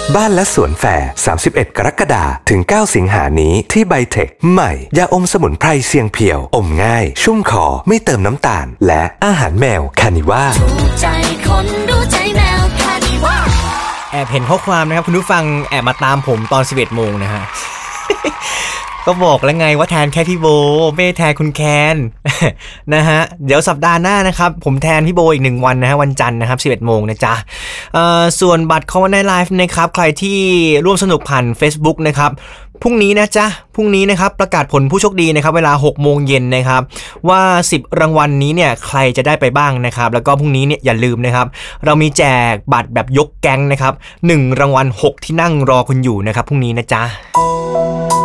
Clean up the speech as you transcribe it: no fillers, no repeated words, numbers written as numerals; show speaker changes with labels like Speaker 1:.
Speaker 1: บ้านและสวนแฟร์31 กรกฎาคมถึง 9 สิงหานี้ที่ไบเทคใหม่ยาอมสมุนไพรเสียงเพียวอมง่ายชุ่มคอไม่เติมน้ำตาลและอาหารแมวคานิว่า
Speaker 2: ถูกใจคนรู้ใจแมวคานิว่า
Speaker 3: แอบเห็นข้อความนะครับคุณผู้ฟังแอบมาตามผมตอน 11 โมงนะฮะ ก็บอกแล้วไงว่าแทนแค่พี่โบไม่แทนคุณแคนนะฮะเดี๋ยวสัปดาห์หน้านะครับผมแทนพี่โบอีก1วันนะฮะวันจันทร์นะครับ 11 โมงนะจ๊ะส่วนบัตรคอมมอนไลฟ์นะครับใครที่ร่วมสนุกผ่าน Facebook นะครับพรุ่งนี้นะจ๊ะพรุ่งนี้นะครับประกาศผลผู้โชคดีนะครับเวลา 6 โมงเย็นนะครับว่า10รางวัลนี้เนี่ยใครจะได้ไปบ้างนะครับแล้วก็พรุ่งนี้เนี่ยอย่าลืมนะครับเรามีแจกบัตรแบบยกแก๊งนะครับ1รางวัล6ที่นั่งรอคุณอยู่นะครับพรุ่งนี้นะจ๊ะ